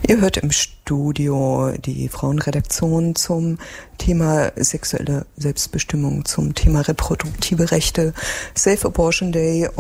Ihr hört im Studio die Frauenredaktion zum Thema sexuelle Selbstbestimmung, zum Thema reproduktive Rechte, Safe Abortion Day.